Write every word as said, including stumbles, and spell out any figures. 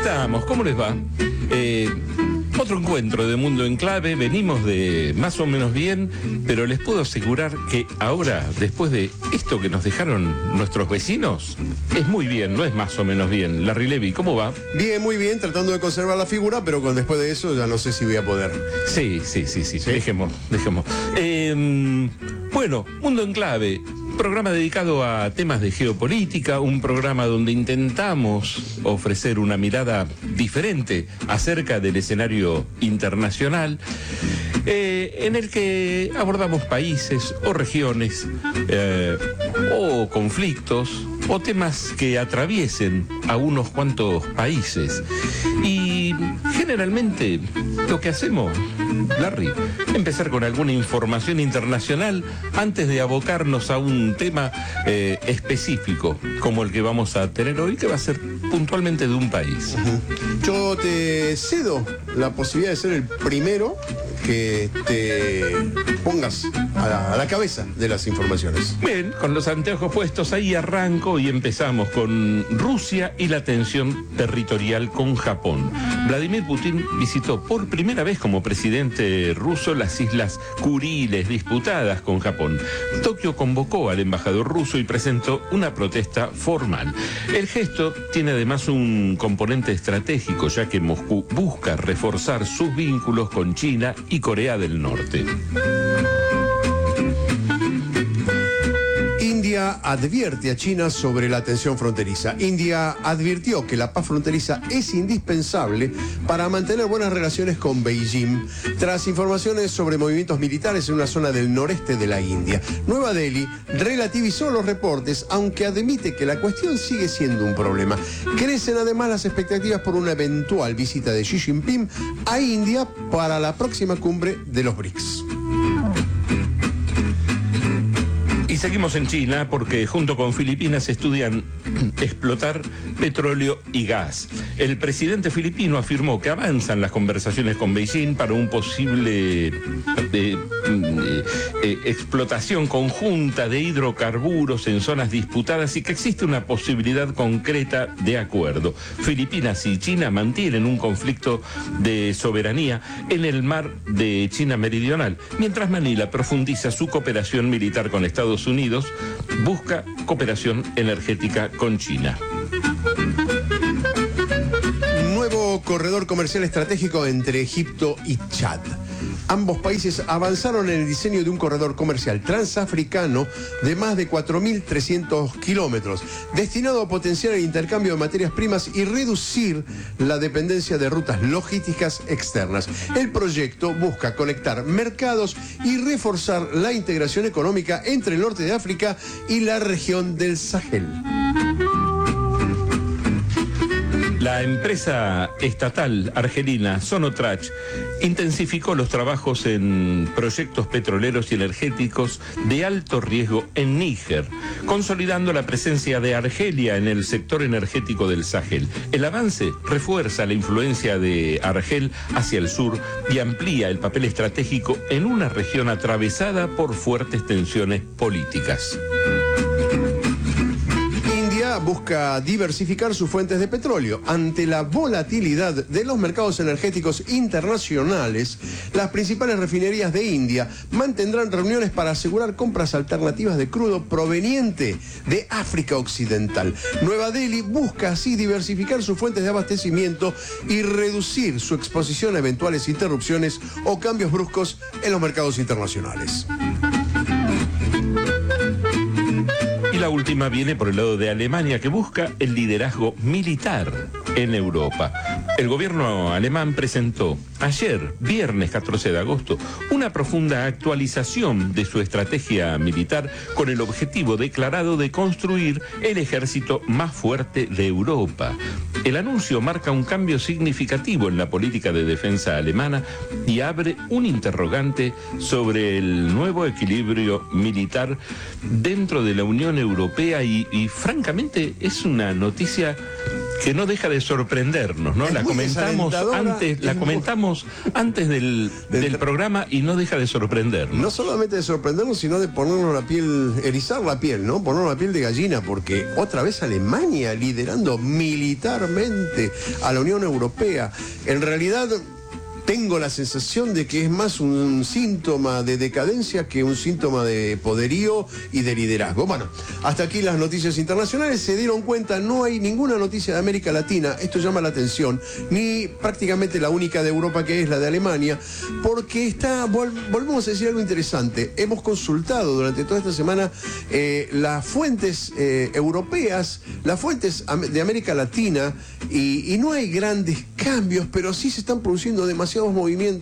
estamos, ¿cómo les va? Eh, otro encuentro de Mundo en Clave, venimos de más o menos bien, pero les puedo asegurar que ahora, después de esto que nos dejaron nuestros vecinos, es muy bien, no es más o menos bien. Larry Levy, ¿cómo va? Bien, muy bien, tratando de conservar la figura, pero con, después de eso ya no sé si voy a poder. Sí, sí, sí, sí, ¿Sí? dejemos, dejemos. Eh, bueno, Mundo en Clave. Programa dedicado a temas de geopolítica, un programa donde intentamos ofrecer una mirada diferente acerca del escenario internacional, eh, en el que abordamos países o regiones eh, o conflictos o temas que atraviesen a unos cuantos países. Y generalmente lo que hacemos, Larry, empezar con alguna información internacional antes de abocarnos a un tema eh, específico como el que vamos a tener hoy, que va a ser puntualmente de un país. Uh-huh. Yo te cedo la posibilidad de ser el primero que te pongas a la, a la cabeza de las informaciones. Bien, con los anteojos puestos ahí arranco y empezamos con Rusia y la tensión territorial con Japón. Vladimir Putin visitó por primera vez como presidente ruso las islas Kuriles disputadas con Japón. Tokio convocó al embajador ruso y presentó una protesta formal. El gesto tiene además un componente estratégico, ya que Moscú busca reforzar sus vínculos con China y Corea del Norte. India advierte a China sobre la tensión fronteriza. India advirtió que la paz fronteriza es indispensable para mantener buenas relaciones con Beijing, tras informaciones sobre movimientos militares en una zona del noreste de la India. Nueva Delhi relativizó los reportes, aunque admite que la cuestión sigue siendo un problema. Crecen además las expectativas por una eventual visita de Xi Jinping a India para la próxima cumbre de los B R I C S. Y seguimos en China porque junto con Filipinas estudian explotar petróleo y gas. El presidente filipino afirmó que avanzan las conversaciones con Beijing para un posible eh, eh, eh, explotación conjunta de hidrocarburos en zonas disputadas y que existe una posibilidad concreta de acuerdo. Filipinas y China mantienen un conflicto de soberanía en el mar de China Meridional, mientras Manila profundiza su cooperación militar con Estados Unidos, busca cooperación energética con China. Nuevo corredor comercial estratégico entre Egipto y Chad. Ambos países avanzaron en el diseño de un corredor comercial transafricano de más de cuatro mil trescientos kilómetros, destinado a potenciar el intercambio de materias primas y reducir la dependencia de rutas logísticas externas. El proyecto busca conectar mercados y reforzar la integración económica entre el norte de África y la región del Sahel. La empresa estatal argelina Sonotrach intensificó los trabajos en proyectos petroleros y energéticos de alto riesgo en Níger, consolidando la presencia de Argelia en el sector energético del Sahel. El avance refuerza la influencia de Argel hacia el sur y amplía el papel estratégico en una región atravesada por fuertes tensiones políticas. Busca diversificar sus fuentes de petróleo. Ante la volatilidad de los mercados energéticos internacionales, las principales refinerías de India mantendrán reuniones para asegurar compras alternativas de crudo proveniente de África Occidental. Nueva Delhi busca así diversificar sus fuentes de abastecimiento y reducir su exposición a eventuales interrupciones o cambios bruscos en los mercados internacionales. La última viene por el lado de Alemania, que busca el liderazgo militar en Europa. El gobierno alemán presentó ayer, viernes catorce de agosto, una profunda actualización de su estrategia militar con el objetivo declarado de construir el ejército más fuerte de Europa. El anuncio marca un cambio significativo en la política de defensa alemana y abre un interrogante sobre el nuevo equilibrio militar dentro de la Unión Europea y, y francamente es una noticia que no deja de sorprendernos, ¿no? Es La muy comentamos desalentadora, antes, es la muy- comentamos antes del, Del- del programa y no deja de sorprendernos. No solamente de sorprendernos, sino de ponernos la piel, erizar la piel, ¿no? Ponernos la piel de gallina, porque otra vez Alemania liderando militarmente a la Unión Europea. En realidad, tengo la sensación de que es más un síntoma de decadencia que un síntoma de poderío y de liderazgo. Bueno, hasta aquí las noticias internacionales. Se dieron cuenta, no hay ninguna noticia de América Latina. Esto llama la atención. Ni prácticamente la única de Europa, que es la de Alemania, porque está, vol- volvemos a decir algo interesante. Hemos consultado durante toda esta semana eh, las fuentes eh, europeas, las fuentes am- de América Latina, y, y no hay grandes cambios, pero sí se están produciendo demasiados movimientos